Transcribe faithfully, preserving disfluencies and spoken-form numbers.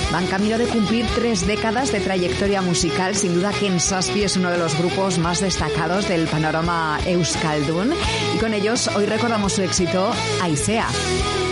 van camino de cumplir tres décadas de trayectoria musical. Sin duda Ken Zazpi es uno de los grupos más destacados del panorama euskaldun y con ellos hoy recordamos su éxito Aizea.